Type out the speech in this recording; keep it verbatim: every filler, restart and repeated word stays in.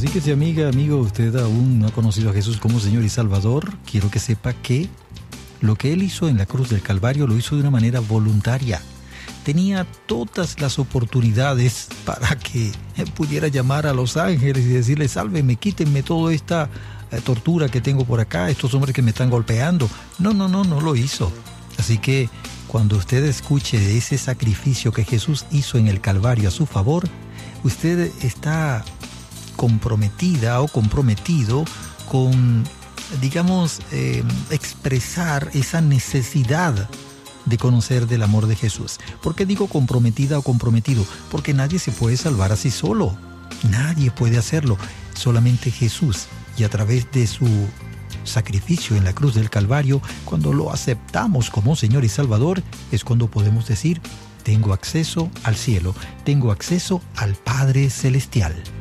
Así que si amiga, amigo, usted aún no ha conocido a Jesús como Señor y Salvador, quiero que sepa que lo que Él hizo en la cruz del Calvario lo hizo de una manera voluntaria. Tenía todas las oportunidades para que pudiera llamar a los ángeles y decirles, sálvenme, quítenme toda esta eh, tortura que tengo por acá, estos hombres que me están golpeando. No, no, no, no lo hizo. Así que cuando usted escuche de ese sacrificio que Jesús hizo en el Calvario a su favor, usted está comprometida o comprometido con, digamos, eh, expresar esa necesidad de conocer del amor de Jesús. ¿Por qué digo comprometida o comprometido? Porque nadie se puede salvar así solo. Nadie puede hacerlo. Solamente Jesús. Y a través de su sacrificio en la cruz del Calvario, cuando lo aceptamos como Señor y Salvador, es cuando podemos decir, tengo acceso al cielo, tengo acceso al Padre Celestial.